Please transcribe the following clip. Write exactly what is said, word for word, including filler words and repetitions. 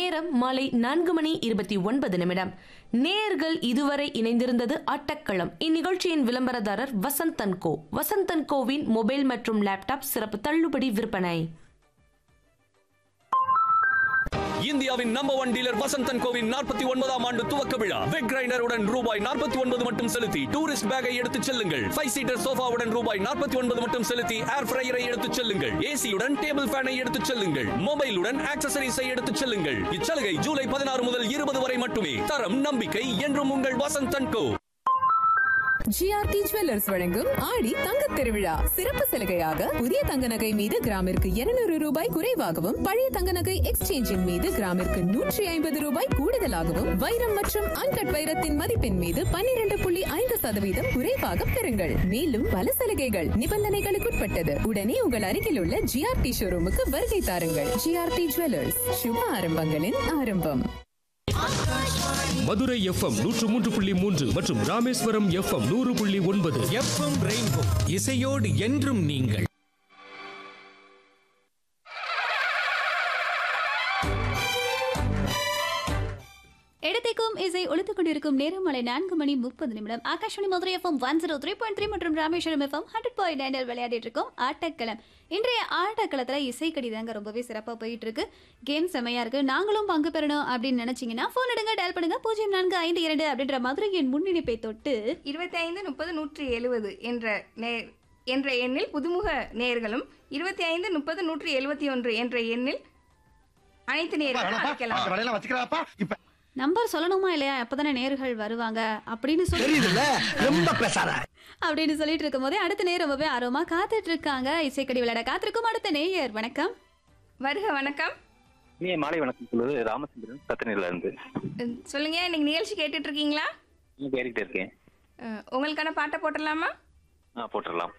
நேரம் மாலை நான்கு மணி இருபத்தி ஒன்பது நிமிடம். நேயர்கள் இதுவரை இணைந்திருந்தது ஆட்டக்களம். இந்நிகழ்ச்சியின் விளம்பரதாரர் வசந்தன் கோ. வசந்தன் கோவின் மொபைல் மற்றும் லேப்டாப் சிறப்பு தள்ளுபடி விற்பனை. இந்தியாவின் number one dealer Vasanthan CoWIN நாற்பத்தி ஒன்பதாம் ஆண்டு துவக்க விழா. வெக் கிரைண்டருடன் ரூபாய் நாற்பத்தி ஒன்பது மட்டும் செலுத்தி டூரிஸ்ட் பேக்கை எடுத்துச் செல்லுங்கள். ஃபைவ் சீட்டர் சோஃபாவுடன் ரூபாய் நாற்பத்தி ஒன்பது மட்டும் செலுத்தி ஏர் ஃப்ரையரை எடுத்துச் செல்லுங்கள். ஏசியுடன் டேபிள் ஃபேனை எடுத்துச் செல்லுங்கள். மொபைலுடன் ஆக்சசரிஸை எடுத்துச் செல்லுங்கள். இச்சலுகை ஜூலை பதினாறு முதல் இருபது வரை மட்டுமே. தரம் நம்பிக்கை என்றும் உங்கள் வசந்தன் கோ. ஜிஆர்டி ஜுவல்லர்ஸ் வழங்கும் ஆடி தங்கத் திருவிழா சிறப்பு சலுகையாக புதிய தங்க நகை மீது கிராமிற்கு இருநூறு ரூபாய் குறைவாகவும், பழைய தங்க நகை எக்ஸ்சேஞ்சின் மீது கிராமிற்கு நூற்றி ஐம்பது ரூபாய் கூடுதலாகவும், வைரம் மற்றும் அன்கட் வைரத்தின் மதிப்பின் மீது பன்னிரண்டு புள்ளி ஐந்து சதவீதம் குறைவாக பெறுங்கள். மேலும் பல சலுகைகள் நிபந்தனைகளுக்குட்பட்டது. உடனே உங்கள் அருகில் உள்ள ஜிஆர்டி ஷோரூமுக்கு வருகை தாருங்கள். ஜிஆர்டி ஜுவல்லர்ஸ், சுப ஆரம்பங்களின் ஆரம்பம். மதுரை எஃப்எம் நூற்று மூன்று புள்ளி மூன்று மற்றும் ராமேஸ்வரம் எஃப்எம் நூறு புள்ளி ஒன்பது. எஃப்எம் ரெயின்போ இசையோடு என்றும் நீங்கள். இடத்தைக்கும் இசை ஒழித்துக் கொண்டிருக்கும் நேரம் மலை நான்கு மணி முப்பது நிமிடம். Akashvani Madurai FM one zero three point three மற்றும் Rameswaram FM hundred point nine விளையாடிட்டு இருக்கோம் ஆட்டக்களம். இன்றைய ஆட்டக்களத்தில் இசைக்கடி தாங்க ரொம்பவே சிறப்பாக போயிட்டு இருக்கு. கேம் செமையா இருக்கு. நாங்களும் பங்கு பெறணும் அப்படின்னு நினைச்சீங்கன்னா போன் எடுங்க, டயல் பண்ணுங்க பூஜ்ஜியம் நான்கு ஐந்து இரண்டு அப்படின்ற மதுரையின் முன்னிணைப்பை தொட்டு இருபத்தி ஐந்து முப்பது நூற்றி எழுபது என்ற நேர் என்ற எண்ணில் புதுமுக நேர்களும், இருபத்தி ஐந்து முப்பது நூற்றி எழுபத்தி ஒன்று என்ற எண்ணில் அனைத்து நேர்களும். நம்பர் சொல்லணுமா இல்லையா? அப்பதானே நேர்கள் வருவாங்க அப்படின்னு சொல்லி அப்படின்னு சொல்லிட்டு இருக்கும் போதே அடுத்த நேரம் ரொம்பவே ஆர்வமா காத்துட்டு இருக்காங்க. இசைக்கடி விளையாட காத்திருக்கும் அடுத்த நேயர். வணக்கம். வருக வணக்கம். நீ மாலை வணக்கம் சொல்லுவது ராமச்சந்திரன் சத்தனில இருந்து. சொல்லுங்க, இன்னைக்கு நிகழ்ச்சி கேட்டுட்டு இருக்கீங்களா? கேட்டுட்டு இருக்கேன். உங்களுக்கான பாட்டை போட்டுடலாமா? போட்டுடலாம்.